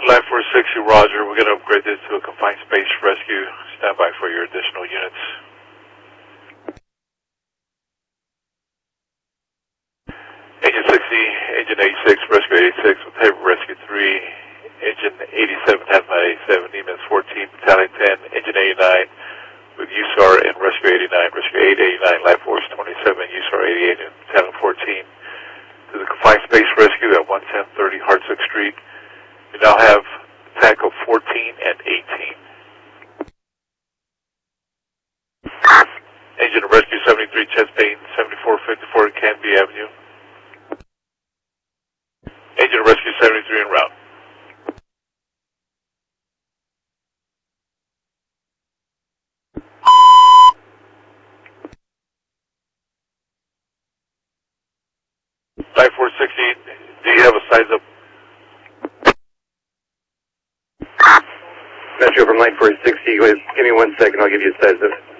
Line 460, Roger. We're going to upgrade this to a confined space rescue. Stand by for your additional units. Engine 60, Engine 86, Rescue 86 with Heavy Rescue 3, Engine 87, Hazmat 87, EMS 14, Battalion 10, Engine 89 with USAR and Rescue 89, Rescue 889, Life Force 27, USAR 88, and Battalion 14 to the confined space rescue at 11030 Hartsook Street. We now have tackle 14 and 18. Engine Rescue 73, chest pain 7454 Canby Avenue. Engine Rescue 73 en route. Line 460, do you have a size up? Metro from Line 460, give me 1 second, I'll give you a size up.